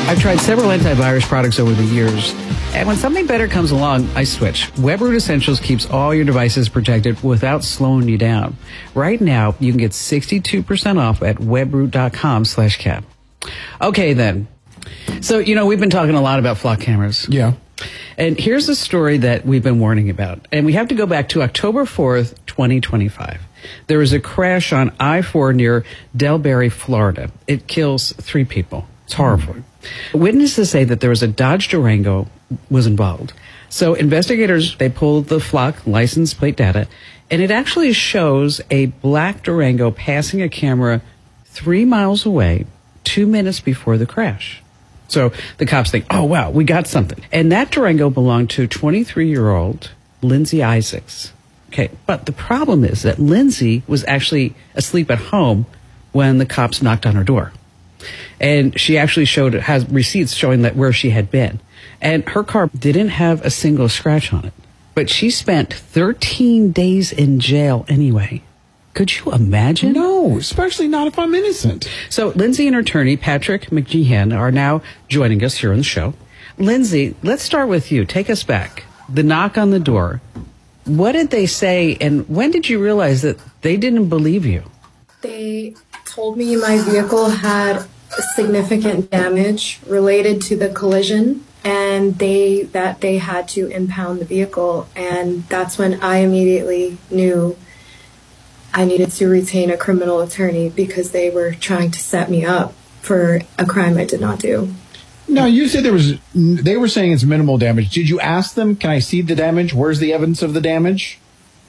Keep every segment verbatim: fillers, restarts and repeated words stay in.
I've tried several antivirus products over the years, and when something better comes along, I switch. WebRoot Essentials keeps all your devices protected without slowing you down. Right now, you can get sixty-two percent off at webroot.com slash cap. Okay, then. So, you know, we've been talking a lot about flock cameras. Yeah. And here's a story that we've been warning about. And we have to go back to October fourth, twenty twenty-five. There was a crash on I four near Delberry, Florida. It kills three people. It's horrible. Witnesses say that there was a Dodge Durango was involved. So investigators, they pulled the flock license plate data, and it actually shows a black Durango passing a camera three miles away, two minutes before the crash. So the cops think, oh, wow, we got something. And that Durango belonged to twenty-three-year-old Lindsay Isaacs. Okay, but the problem is that Lindsay was actually asleep at home when the cops knocked on her door. And she actually showed, has receipts showing that where she had been. And her car didn't have a single scratch on it. But she spent thirteen days in jail anyway. Could you imagine? No, especially not if I'm innocent. So Lindsay and her attorney, Patrick McGeehan, are now joining us here on the show. Lindsay, let's start with you. Take us back. The knock on the door. What did they say, and when did you realize that they didn't believe you? They told me my vehicle had significant damage related to the collision, and they that they had to impound the vehicle. And that's when I immediately knew I needed to retain a criminal attorney because they were trying to set me up for a crime I did not do. Now, you said there was, they were saying it's minimal damage. Did you ask them, can I see the damage? Where's the evidence of the damage?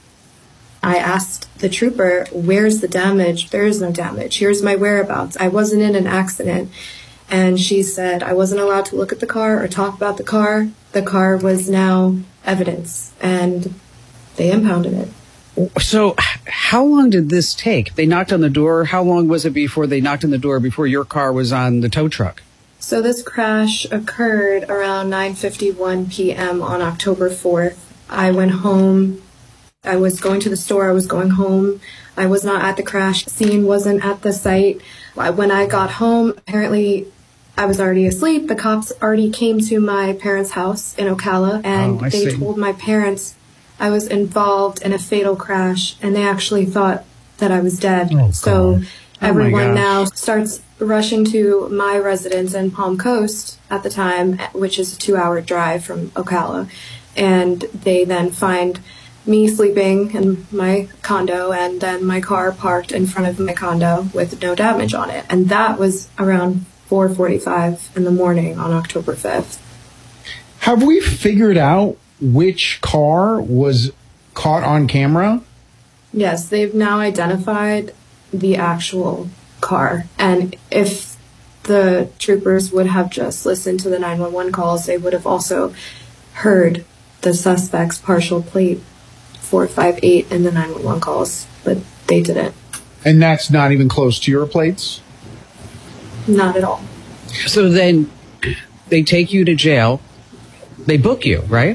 I asked the trooper, where's the damage? There is no damage. Here's my whereabouts. I wasn't in an accident. And she said I wasn't allowed to look at the car or talk about the car. The car was now evidence, and they impounded it. So how long did this take? They knocked on the door. How long was it before they knocked on the door before your car was on the tow truck? So this crash occurred around nine fifty-one p.m. on October fourth. I went home. I was going to the store. I was going home. I was not at the crash scene, wasn't at the site. When I got home, apparently I was already asleep. The cops already came to my parents' house in Ocala, and oh, they see. told my parents I was involved in a fatal crash, and they actually thought that I was dead. Oh, so God. everyone Oh now starts rushing to my residence in Palm Coast at the time, which is a two-hour drive from Ocala. And they then find me sleeping in my condo, and then my car parked in front of my condo with no damage on it. And that was around four forty-five in the morning on October fifth. Have we figured out which car was caught on camera? Yes, they've now identified the actual car. And if the troopers would have just listened to the nine one one calls, they would have also heard the suspect's partial plate four five eight in the nine one one calls, but they didn't. And that's not even close to your plates? Not at all. So then they take you to jail. They book you, right?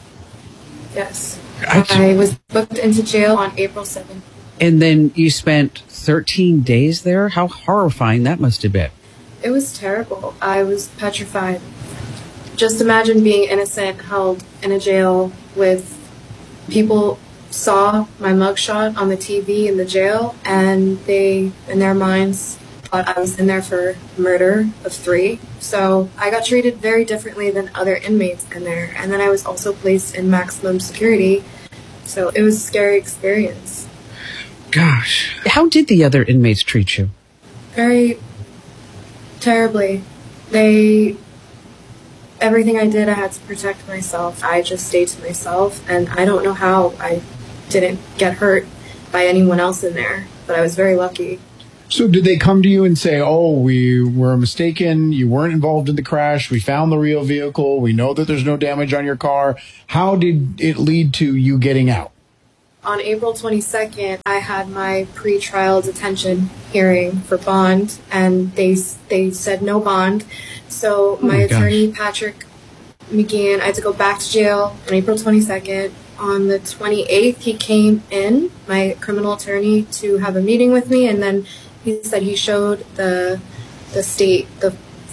Yes. I- I was booked into jail on April seventh. And then you spent thirteen days there? How horrifying that must have been. It was terrible. I was petrified. Just imagine being innocent, held in a jail with people saw my mugshot on the T V in the jail, and they, in their minds, thought I was in there for murder of three. So I got treated very differently than other inmates in there. And then I was also placed in maximum security. So it was a scary experience. Gosh. How did the other inmates treat you? Very terribly. They, everything I did, I had to protect myself. I just stayed to myself, and I don't know how I didn't get hurt by anyone else in there, but I was very lucky. So did they come to you and say, oh, we were mistaken, you weren't involved in the crash, we found the real vehicle, we know that there's no damage on your car? How did it lead to you getting out? On April twenty-second, I had my pre-trial detention hearing for bond, and they they said no bond. So Oh my, my attorney, gosh. Patrick McGeehan, I had to go back to jail on April twenty-second. On the twenty-eighth, he came in, my criminal attorney, to have a meeting with me, and then he said he showed the the state the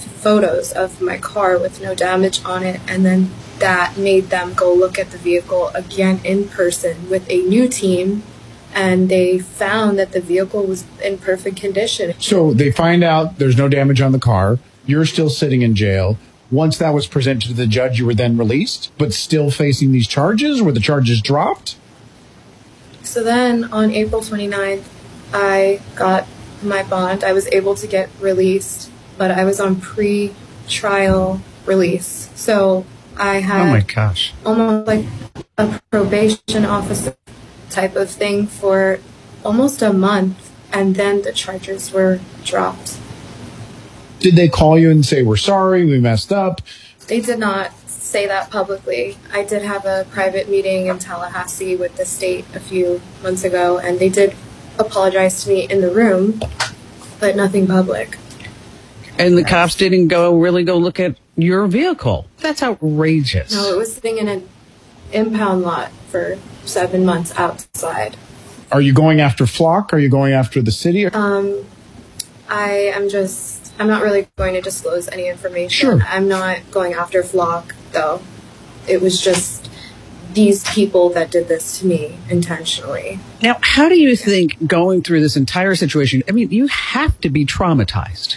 photos of my car with no damage on it, and then that made them go look at the vehicle again in person with a new team, and they found that the vehicle was in perfect condition. So they find out there's no damage on the car. You're still sitting in jail. Once that was presented to the judge, you were then released, but still facing these charges? Were the charges dropped? So then on April twenty-ninth, I got my bond. I was able to get released, but I was on pre-trial release. So I had Oh my gosh. almost like a probation officer type of thing for almost a month, and then the charges were dropped. Did they call you and say, we're sorry, we messed up? They did not say that publicly. I did have a private meeting in Tallahassee with the state a few months ago, and they did apologize to me in the room, but nothing public. And the cops didn't go really go look at your vehicle. That's outrageous. No, it was sitting in an impound lot for seven months outside. Are you going after Flock? Are you going after the city? Um, I am just, I'm not really going to disclose any information. Sure. I'm not going after Flock, though. It was just these people that did this to me intentionally. Now, how do you think going through this entire situation, I mean, you have to be traumatized.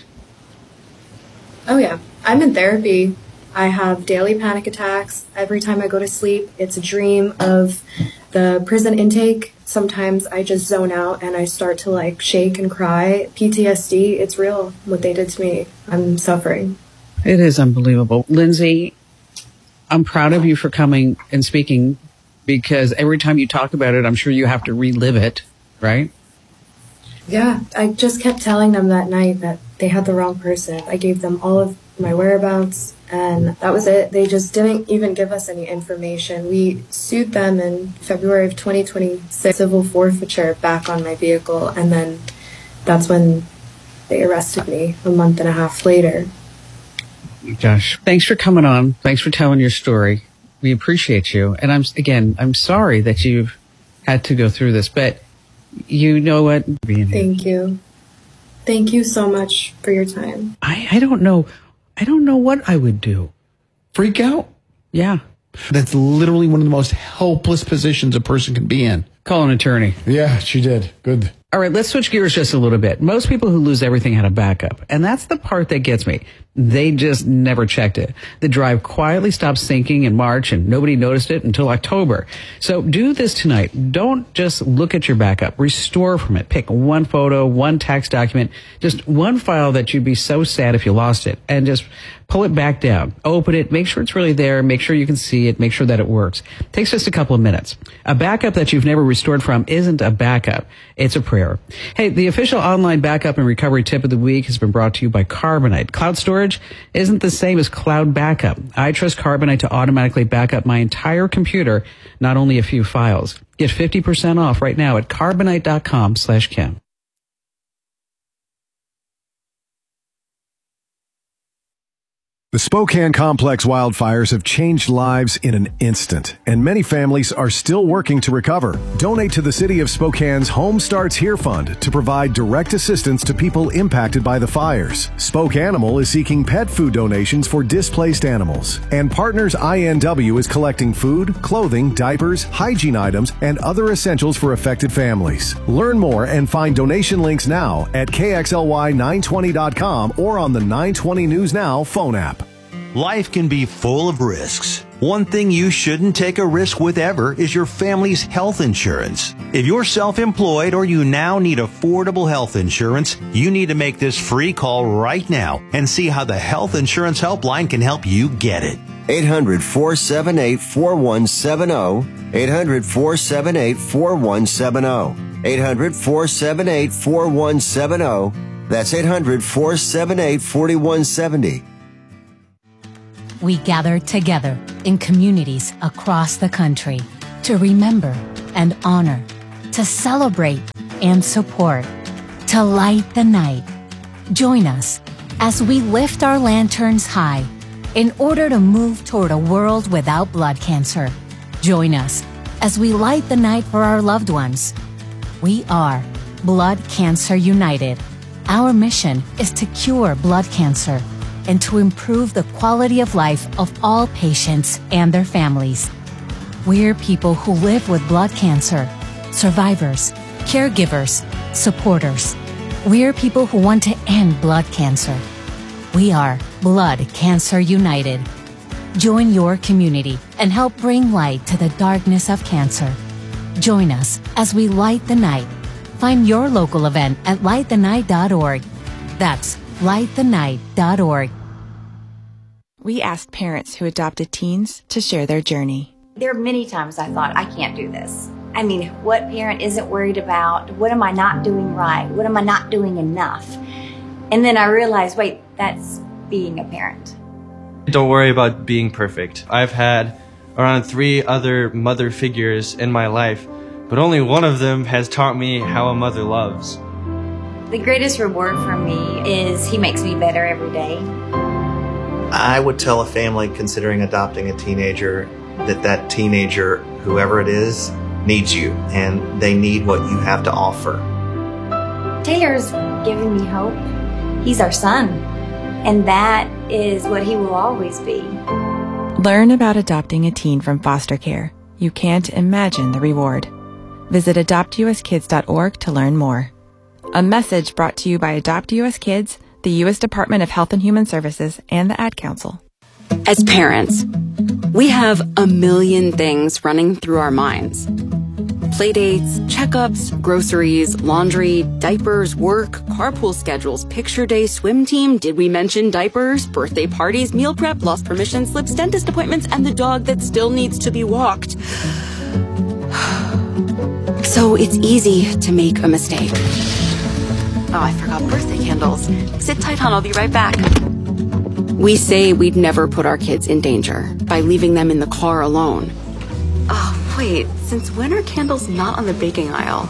Oh, yeah. I'm in therapy. I have daily panic attacks. Every time I go to sleep, it's a dream of the prison intake. Sometimes I just zone out and I start to like shake and cry. P T S D, it's real what they did to me. I'm suffering. It is unbelievable. Lindsay, I'm proud of you for coming and speaking, because every time you talk about it, I'm sure you have to relive it, right? Yeah, I just kept telling them that night that they had the wrong person. I gave them all of my whereabouts, and that was it. They just didn't even give us any information. We sued them in February of twenty twenty-six, civil forfeiture back on my vehicle, and then that's when they arrested me a month and a half later. Gosh, thanks for coming on. Thanks for telling your story. We appreciate you. And I'm, again, I'm sorry that you've had to go through this, but you know what? Being here. Thank you. Thank you so much for your time. I, I don't know. I don't know what I would do. Freak out? Yeah. That's literally one of the most helpless positions a person can be in. Call an attorney. Yeah, she did. Good. All right, let's switch gears just a little bit. Most people who lose everything had a backup, and that's the part that gets me. They just never checked it. The drive quietly stopped sinking in March, and nobody noticed it until October. So do this tonight. Don't just look at your backup. Restore from it. Pick one photo, one tax document, just one file that you'd be so sad if you lost it, and just pull it back down. Open it. Make sure it's really there. Make sure you can see it. Make sure that it works. It takes just a couple of minutes. A backup that you've never restored from isn't a backup. It's a prayer. Hey, the official online backup and recovery tip of the week has been brought to you by Carbonite. Cloud storage isn't the same as cloud backup. I trust Carbonite to automatically back up my entire computer, not only a few files. Get fifty percent off right now at carbonite.com slash Kim. The Spokane Complex wildfires have changed lives in an instant, and many families are still working to recover. Donate to the City of Spokane's Home Starts Here Fund to provide direct assistance to people impacted by the fires. Spoke Animal is seeking pet food donations for displaced animals, and Partners I N W is collecting food, clothing, diapers, hygiene items, and other essentials for affected families. Learn more and find donation links now at K X L Y nine twenty dot com or on the nine twenty News Now phone app. Life can be full of risks. One thing you shouldn't take a risk with ever is your family's health insurance. If you're self-employed or you now need affordable health insurance, you need to make this free call right now and see how the Health Insurance Helpline can help you get it. eight hundred, four seven eight, four one seven zero. eight hundred, four seven eight, four one seven zero. eight hundred, four seven eight, four one seven zero. That's eight hundred, four seven eight, four one seven zero. We gather together in communities across the country to remember and honor, to celebrate and support, to light the night. Join us as we lift our lanterns high in order to move toward a world without blood cancer. Join us as we light the night for our loved ones. We are Blood Cancer United. Our mission is to cure blood cancer. and to improve the quality of life of all patients and their families. We're people who live with blood cancer, survivors, caregivers, supporters. We're people who want to end blood cancer. We are Blood Cancer United. Join your community and help bring light to the darkness of cancer. Join us as we light the night. Find your local event at light the night dot org. That's light the night dot org. We asked parents who adopted teens to share their journey. There are many times I thought, I can't do this. I mean, what parent isn't worried about? What am I not doing right? What am I not doing enough? And then I realized, wait, that's being a parent. Don't worry about being perfect. I've had around three other mother figures in my life, but only one of them has taught me how a mother loves. The greatest reward for me is he makes me better every day. I would tell a family considering adopting a teenager that that teenager, whoever it is, needs you, and they need what you have to offer. Taylor's giving me hope. He's our son, and that is what he will always be. Learn about adopting a teen from foster care. You can't imagine the reward. Visit adopt u s kids dot org to learn more. A message brought to you by Adopt U S Kids, the U S Department of Health and Human Services, and the Ad Council. As parents, we have a million things running through our minds. Playdates, checkups, groceries, laundry, diapers, work, carpool schedules, picture day, swim team, did we mention diapers, birthday parties, meal prep, lost permission slips, dentist appointments, and the dog that still needs to be walked. So it's easy to make a mistake. Oh, I forgot birthday candles. Sit tight, hon, I'll be right back. We say we'd never put our kids in danger by leaving them in the car alone. Oh, wait, since when are candles not on the baking aisle?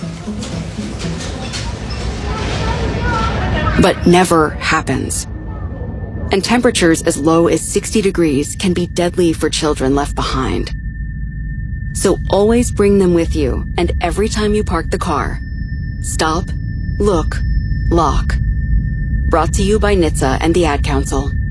But never happens. And temperatures as low as sixty degrees can be deadly for children left behind. So always bring them with you, and every time you park the car, stop, look, lock. Brought to you by N H T S A and the Ad Council.